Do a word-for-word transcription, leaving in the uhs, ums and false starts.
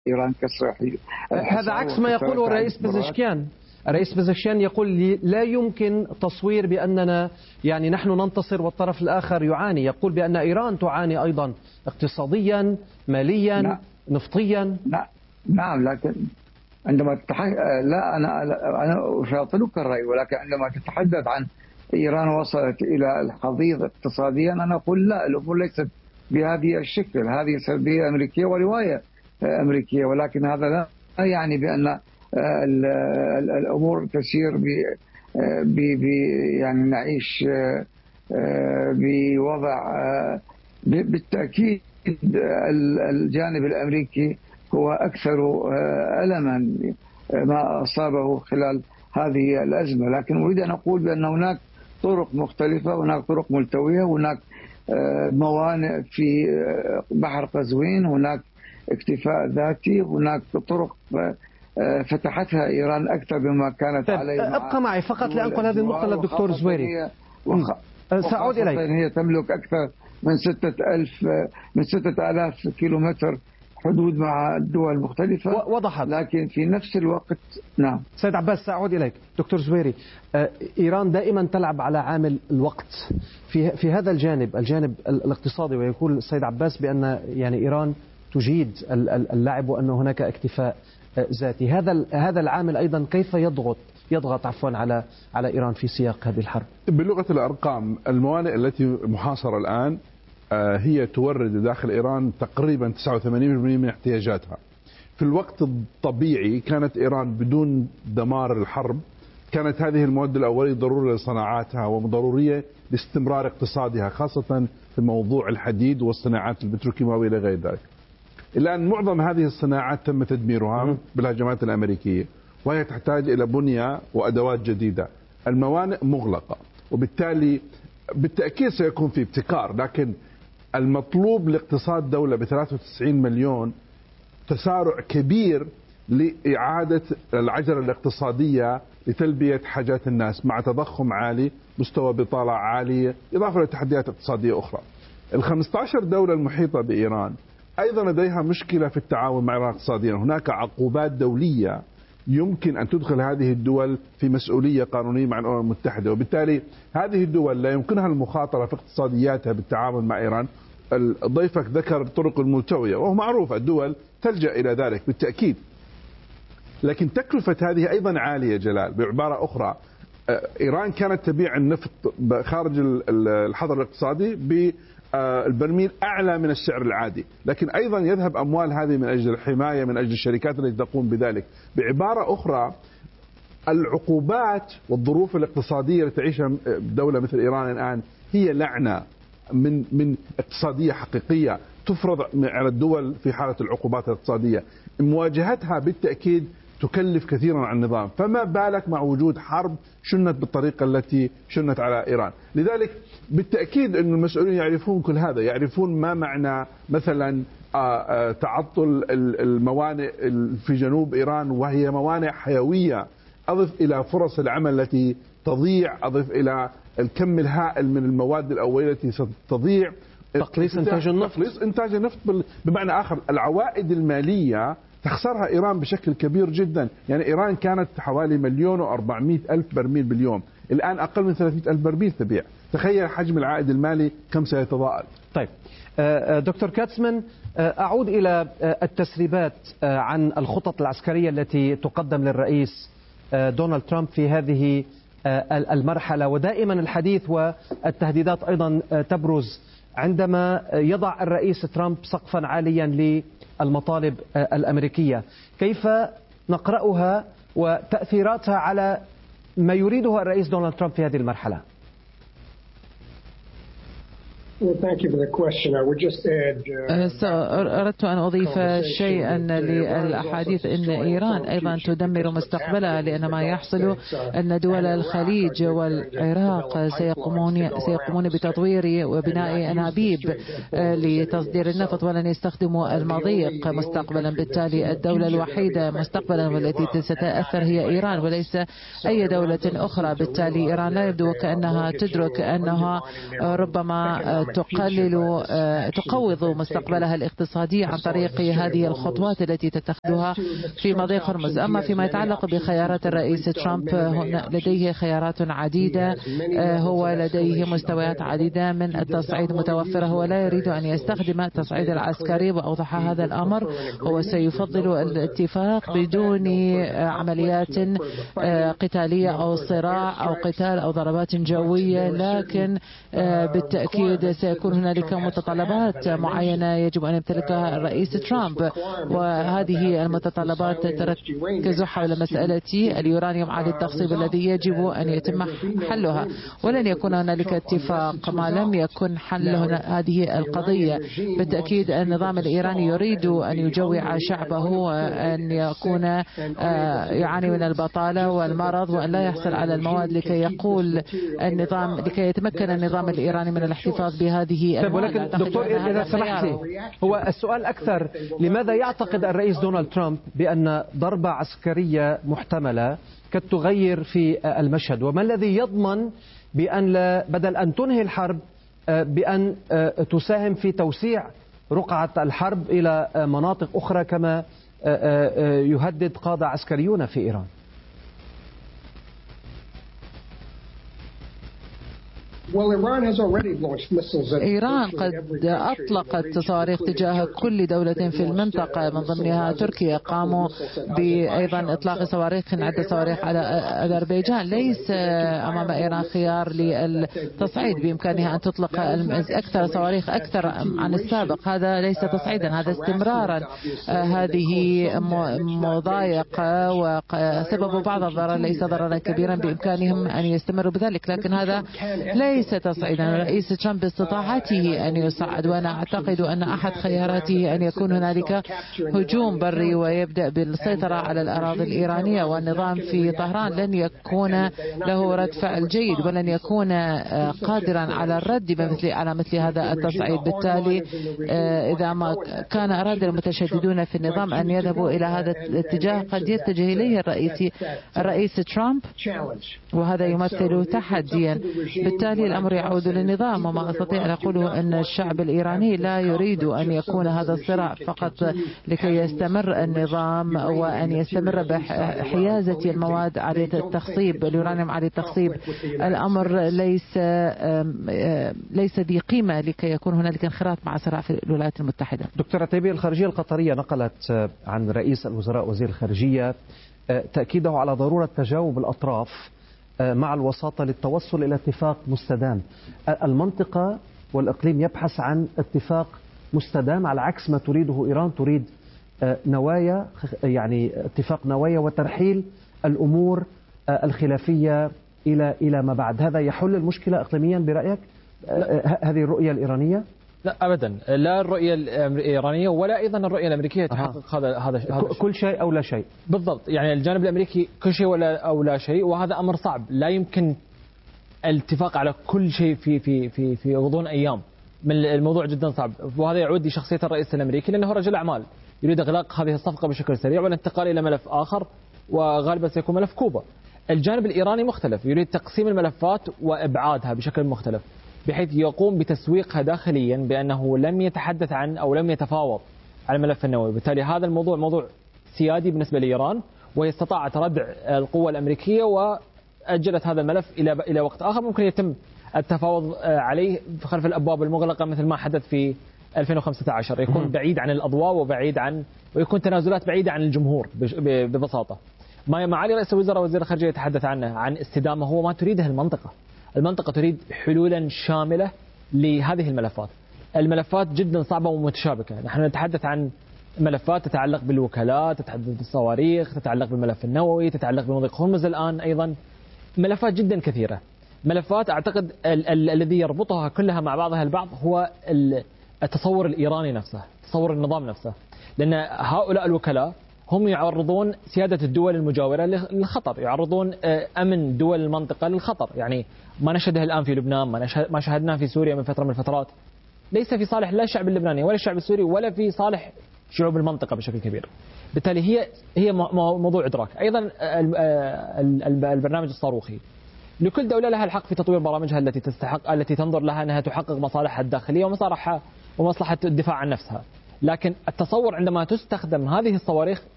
إيران كسر. هذا عكس ما يقوله الرئيس بزشكيان. الرئيس بزشكيان يقول لي لا يمكن تصوير بأننا يعني نحن ننتصر والطرف الآخر يعاني، يقول بأن إيران تعاني أيضا اقتصاديا ماليا نعم. نفطيا. نعم نعم لكن عندما تتحدث لا أنا أنا أشاطرك الرأي، ولكن عندما تتحدث عن إيران وصلت إلى الحضيض اقتصاديا أنا أقول لا، الأمور ليست بهذه الشكل، هذه سلبية أمريكية ورواية أمريكية، ولكن هذا لا يعني بأن الأمور تسير ب يعني نعيش بوضع. بالتأكيد الجانب الأمريكي هو أكثر ألما ما أصابه خلال هذه الأزمة، لكن أريد أن أقول بأن هناك طرق مختلفة، هناك طرق ملتوية، هناك موانئ في بحر قزوين، هناك اكتفاء ذاتي، هناك طرق فتحتها إيران أكثر مما كانت عليه. ابقى معي فقط لأنقل هذه النقطة للدكتور زويري. وخ... سأعود إليك. هي تملك أكثر من ستة ألف من ستة آلاف كيلومتر حدود مع الدول المختلفة. وضحت. لكن في نفس الوقت نعم. سيد عباس سأعود إليك. دكتور زويري، إيران دائما تلعب على عامل الوقت في في هذا الجانب الجانب الاقتصادي، ويقول السيد عباس بأن يعني إيران تجيد اللعب وأن هناك اكتفاء ذاتي. هذا هذا العامل أيضا كيف يضغط يضغط عفوا على على إيران في سياق هذه الحرب؟ بلغة الأرقام الموانئ التي محاصرة الآن هي تورد داخل إيران تقريبا تسعة وثمانين بالمئة من احتياجاتها. في الوقت الطبيعي كانت إيران بدون دمار الحرب كانت هذه المواد الأولية ضرورية لصناعاتها وضرورية لاستمرار اقتصادها، خاصة في موضوع الحديد والصناعات البتروكيماوية إلى غير ذلك. الآن معظم هذه الصناعات تم تدميرها بالهجمات الأمريكية، وهي تحتاج إلى بنية وأدوات جديدة. الموانئ مغلقة، وبالتالي بالتأكيد سيكون في ابتكار، لكن المطلوب لاقتصاد دولة ب ثلاثة وتسعين مليون تسارع كبير لإعادة العجلة الاقتصادية لتلبية حاجات الناس مع تضخم عالي، مستوى بطالة عالية، إضافة لتحديات اقتصادية أخرى. ال خمسة عشر دولة المحيطة بإيران أيضا لديها مشكلة في التعاون مع إيران اقتصاديا. هناك عقوبات دولية يمكن أن تدخل هذه الدول في مسؤولية قانونية مع الأمم المتحدة، وبالتالي هذه الدول لا يمكنها المخاطرة في اقتصادياتها بالتعامل مع إيران. ضيفك ذكر الطرق الملتوية، وهو معروف الدول تلجأ إلى ذلك بالتأكيد، لكن تكلفة هذه أيضا عالية. جلال، بعبارة أخرى إيران كانت تبيع النفط خارج الحظر الاقتصادي بالبرميل أعلى من السعر العادي، لكن أيضا يذهب أموال هذه من أجل الحماية، من أجل الشركات التي تقوم بذلك. بعبارة أخرى العقوبات والظروف الاقتصادية التي تعيشها دولة مثل إيران الآن هي لعنة من من اقتصادية حقيقية تفرض على الدول في حالة العقوبات الاقتصادية. مواجهتها بالتأكيد تكلف كثيرا على النظام، فما بالك مع وجود حرب شنت بالطريقة التي شنت على إيران. لذلك بالتأكيد أن المسؤولين يعرفون كل هذا، يعرفون ما معنى مثلا تعطل الموانئ في جنوب إيران، وهي موانئ حيوية. أضف إلى فرص العمل التي تضيع، أضف إلى الكم الهائل من المواد الأولية التي ستضيع، تقليص إنتاج النفط تقليص إنتاج النفط بمعنى آخر. العوائد المالية تخسرها إيران بشكل كبير جدا. يعني إيران كانت حوالي مليون وأربعمائة ألف برميل باليوم، الآن أقل من ثلاثمائة ألف برميل تبيع. تخيل حجم العائد المالي كم سيتضاءل. طيب دكتور كاتسمان، أعود إلى التسريبات عن الخطط العسكرية التي تقدم للرئيس دونالد ترامب في هذه المرحلة، ودائما الحديث والتهديدات أيضا تبرز عندما يضع الرئيس ترامب سقفا عاليا للمطالب الأمريكية. كيف نقرأها وتأثيراتها على ما يريده الرئيس دونالد ترامب في هذه المرحلة؟ أردت أن أضيف شيئا للأحاديث أن إيران أيضا تدمر مستقبلها، لأن ما يحصل أن دول الخليج والعراق سيقومون سيقومون بتطوير وبناء أنابيب لتصدير النفط ولن يستخدموا المضيق مستقبلا. بالتالي الدولة الوحيدة مستقبلا والتي ستتأثر هي إيران وليس أي دولة أخرى. بالتالي إيران لا يبدو كأنها تدرك أنها ربما تقلل تقوض مستقبلها الاقتصادي عن طريق هذه الخطوات التي تتخذها في مضيق هرمز. أما فيما يتعلق بخيارات الرئيس ترامب، لديه خيارات عديدة، هو لديه مستويات عديدة من التصعيد متوفرة. هو لا يريد أن يستخدم التصعيد العسكري، وأوضح هذا الأمر. هو سيفضل الاتفاق بدون عمليات قتالية أو صراع أو قتال أو ضربات جوية، لكن بالتأكيد سيكون هنالك متطلبات معينة يجب أن يمتلكها الرئيس ترامب، وهذه المتطلبات تركز حول مسألة اليورانيوم عالي التخصيب الذي يجب أن يتم حلها. ولن يكون هنالك اتفاق ما لم يكن حل هذه القضية. بالتأكيد النظام الإيراني يريد أن يجوع شعبه وأن يكون يعاني من البطالة والمرض وأن لا يحصل على المواد لكي يقول النظام لكي يتمكن النظام الإيراني من الاحتفاظ بهذه المواد. ولكن دكتور إذا سمحت لي، هو السؤال أكثر، لماذا يعتقد الرئيس دونالد ترامب بأن ضربة عسكرية محتملة قد تغير في المشهد؟ وما الذي يضمن بأن لا بدل أن تنهي الحرب بأن تساهم في توسيع رقعة الحرب إلى مناطق أخرى كما يهدد قادة عسكريون في إيران؟ إيران قد أطلقت صواريخ تجاه كل دولة في المنطقة من ضمنها تركيا. قاموا بأيضا إطلاق صواريخ عدة صواريخ على أذربيجان. ليس أمام إيران خيار للتصعيد، بإمكانها أن تطلق أكثر صواريخ أكثر عن السابق. هذا ليس تصعيدا، هذا استمرارا. هذه مضايقة وسبب بعض الضرر، ليس ضررا كبيرا، بإمكانهم أن يستمروا بذلك، لكن هذا ليس تصعيدا. الرئيس ترامب باستطاعته أن يصعد، وأنا أعتقد أن أحد خياراته أن يكون هنالك هجوم بري ويبدأ بالسيطرة على الأراضي الإيرانية، والنظام في طهران لن يكون له رد فعل جيد ولن يكون قادرا على الرد بمثل على مثل هذا التصعيد. بالتالي إذا ما كان أراد المتشددون في النظام أن يذهبوا إلى هذا الاتجاه قد يتجه إليه الرئيس الرئيس ترامب، وهذا يمثل تحديا. بالتالي الأمر يعود للنظام، وما أستطيع أن أقوله أن الشعب الإيراني لا يريد أن يكون هذا الصراع فقط لكي يستمر النظام وأن يستمر بحيازة المواد عالية التخصيب، اليورانيوم عالي التخصيب. الأمر ليس ليس ذي قيمة لكي يكون هنالك انخراط مع صراع في الولايات المتحدة. دكتورة تيبي، الخارجية القطرية نقلت عن رئيس الوزراء وزير الخارجية تأكيده على ضرورة تجاوب الأطراف مع الوساطة للتوصل إلى اتفاق مستدام. المنطقة والإقليم يبحث عن اتفاق مستدام على عكس ما تريده إيران. تريد نوايا، يعني اتفاق نوايا وترحيل الأمور الخلافية إلى إلى ما بعد. هذا يحل المشكلة إقليميا برأيك؟ هذه الرؤية الإيرانية؟ لا أبدا، لا الرؤية الإيرانية ولا أيضا الرؤية الأمريكية تحقق هذا هذا كل شيء أو لا شيء. بالضبط، يعني الجانب الأمريكي كل شيء ولا أو لا شيء، وهذا أمر صعب. لا يمكن الاتفاق على كل شيء في في في في غضون أيام. من الموضوع جدا صعب، وهذا يعود لشخصية الرئيس الأمريكي لأنه رجل أعمال يريد إغلاق هذه الصفقة بشكل سريع والانتقال إلى ملف آخر، وغالبا سيكون ملف كوبا. الجانب الإيراني مختلف، يريد تقسيم الملفات وإبعادها بشكل مختلف، بحيث يقوم بتسويقها داخليا بأنه لم يتحدث عن أو لم يتفاوض على الملف النووي. بالتالي هذا الموضوع موضوع سيادي بالنسبة لإيران، وهي استطاعت ردع القوة الأمريكية وأجلت هذا الملف إلى إلى وقت آخر ممكن يتم التفاوض عليه خلف الأبواب المغلقة مثل ما حدث في ألفين وخمسة عشر. يكون بعيد عن الأضواء وبعيد عن ويكون تنازلات بعيدة عن الجمهور ببساطة. ما معالي رئيس الوزراء وزير الخارجية يتحدث عنه عن استدامة، هو ما تريده المنطقة. المنطقة تريد حلولا شاملة لهذه الملفات. الملفات جدا صعبة ومتشابكة. نحن نتحدث عن ملفات تتعلق بالوكالات، تتحدث بالصواريخ، تتعلق بالملف النووي، تتعلق بمضيق هرمز الآن أيضا. ملفات جدا كثيرة، ملفات أعتقد ال ال الذي يربطها كلها مع بعضها البعض هو التصور الإيراني نفسه، تصور النظام نفسه. لأن هؤلاء الوكلاء هم يعرضون سيادة الدول المجاورة للخطر، يعرضون أمن دول المنطقة للخطر. يعني ما نشهده الآن في لبنان، ما, ما شاهدناه في سوريا من فترة من الفترات، ليس في صالح لا الشعب اللبناني ولا الشعب السوري ولا في صالح شعوب المنطقة بشكل كبير. بالتالي هي هي موضوع إدراك. أيضا البرنامج الصاروخي لكل دولة لها الحق في تطوير برامجها التي تستحق التي تنظر لها أنها تحقق مصالحها الداخلية ومصالحها ومصلحة الدفاع عن نفسها. لكن التصور عندما تستخدم هذه الصواريخ